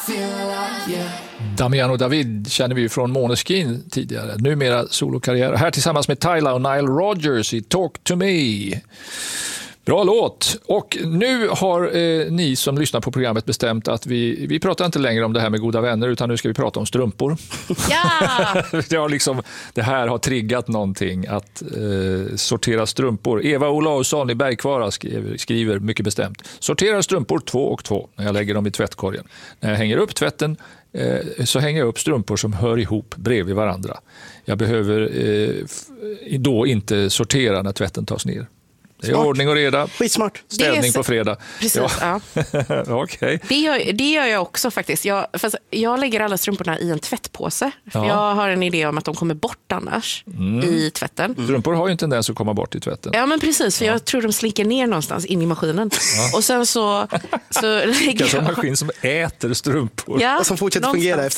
Damiano David känner vi från Måneskin tidigare. Numera solokarriär. Här tillsammans med Tyla och Nile Rodgers i Talk to Me. Bra låt. Och nu har ni som lyssnar på programmet bestämt att vi pratar inte längre om det här med goda vänner, utan nu ska vi prata om strumpor. Ja! Det här har triggat någonting att sortera strumpor. Eva Olausson i Bergkvara skriver mycket bestämt. Sortera strumpor 2 och 2 när jag lägger dem i tvättkorgen. När jag hänger upp tvätten så hänger jag upp strumpor som hör ihop bredvid varandra. Jag behöver då inte sortera när tvätten tas ner. Det är ordning och reda. Skitsmart. Städning på fredag. Precis, ja. Okay. Det gör jag också faktiskt. Jag lägger alla strumporna i en tvättpåse. För jag har en idé om att de kommer bort annars i tvätten. Strumpor har ju en tendens att komma bort i tvätten. Ja, men precis. För jag tror de slinker ner någonstans in i maskinen. Ja. Och sen så lägger jag... en maskin som äter strumpor. Och som fortsätter fungera efter